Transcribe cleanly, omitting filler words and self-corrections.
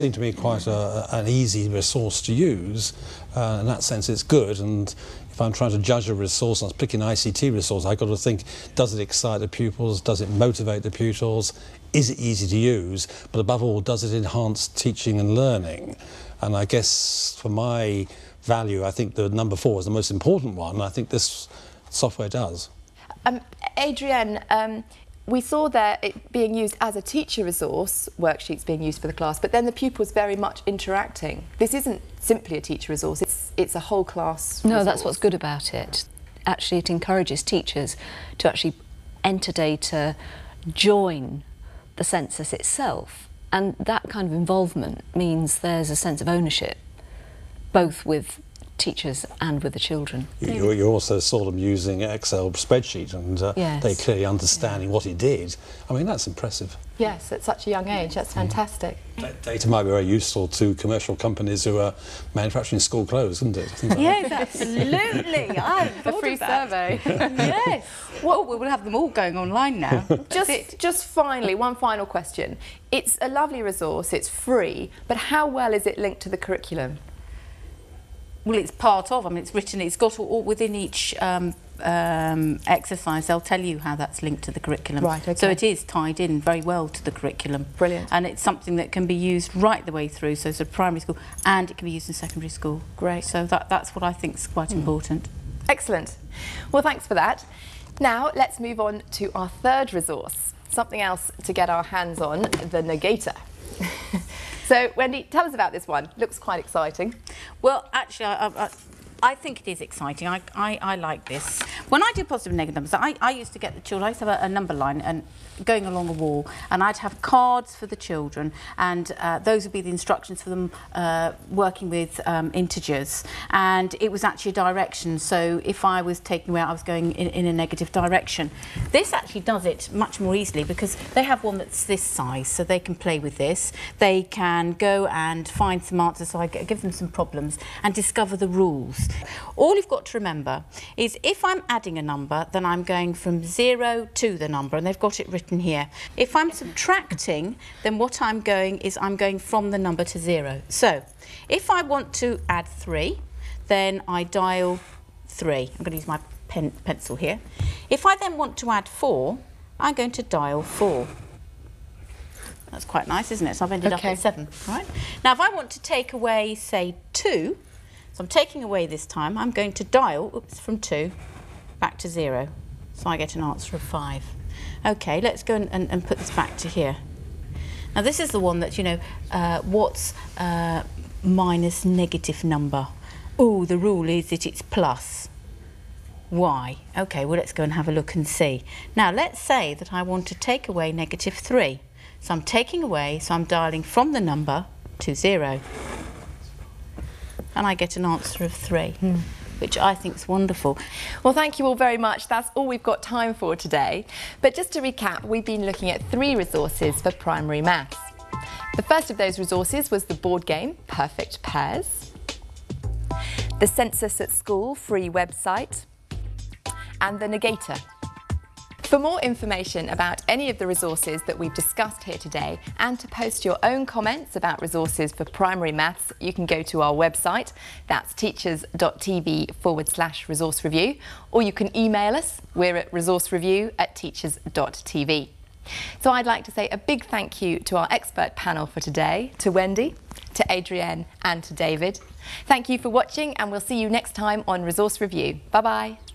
Seems to be quite an easy resource to use. In that sense, it's good. And if I'm trying to judge a resource, and I was picking an ICT resource, I've got to think, does it excite the pupils? Does it motivate the pupils? Is it easy to use? But above all, does it enhance teaching and learning? And I guess for my value, I think the number 4 is the most important one. And I think this software does. Adrienne, we saw there it being used as a teacher resource, worksheets being used for the class, but then the pupils very much interacting. This isn't simply a teacher resource, it's a whole class resource. No, that's what's good about it. Actually, it encourages teachers to actually enter data, join the census itself, and that kind of involvement means there's a sense of ownership, both with teachers and with the children. You also saw them using Excel spreadsheet and yes. they clearly understanding what it did. I mean, that's impressive. Yes, at such a young age, that's fantastic. Data might be very useful to commercial companies who are manufacturing school clothes, isn't it? Yes, absolutely. I A free survey. Yes. Well, we'll have them all going online now. Just finally, one final question. It's a lovely resource, it's free, but how well is it linked to the curriculum? Well, it's part of, I mean, it's written, it's got all within each exercise, they'll tell you how that's linked to the curriculum. Right, okay. So it is tied in very well to the curriculum. Brilliant. And it's something that can be used right the way through, so sort of primary school, and it can be used in secondary school. Great. So that's what I think is quite important. Excellent. Well, thanks for that. Now, let's move on to our third resource, something else to get our hands on, the Negator. So, Wendy, tell us about this one. Looks quite exciting. Well, actually, I think it is exciting. I like this. When I do positive and negative numbers, I used to get the children, I used to have a number line and going along a wall, and I'd have cards for the children, and those would be the instructions for them working with integers, and it was actually a direction. So if I was taking away, I was going in a negative direction. This actually does it much more easily because they have one that's this size, so they can play with this. They can go and find some answers, so I give them some problems and discover the rules. All you've got to remember is if I'm adding a number, then I'm going from 0 to the number, and they've got it written here. If I'm subtracting, then what I'm going is I'm going from the number to 0. So if I want to add 3, then I dial 3. I'm going to use my pencil here. If I then want to add 4, I'm going to dial 4. That's quite nice, isn't it? So I've ended up at 7. Right? Now, if I want to take away, say, 2, so I'm taking away this time, I'm going to dial, from 2 back to 0. So I get an answer of 5. OK, let's go and put this back to here. Now, this is the one that, you know, what's minus negative number? Oh, the rule is that it's plus. Why? OK, well, let's go and have a look and see. Now, let's say that I want to take away negative 3. So I'm taking away, so I'm dialing from the number to 0. And I get an answer of 3, which I think is wonderful. Well, thank you all very much. That's all we've got time for today. But just to recap, we've been looking at 3 resources for primary maths. The first of those resources was the board game, Perfect Pairs, the Census at School free website, and the Negator. For more information about any of the resources that we've discussed here today and to post your own comments about resources for primary maths, you can go to our website, that's teachers.tv/resource review, or you can email us, we're at resourcereview@teachers.tv. So I'd like to say a big thank you to our expert panel for today, to Wendy, to Adrienne and to David. Thank you for watching, and we'll see you next time on Resource Review. Bye-bye.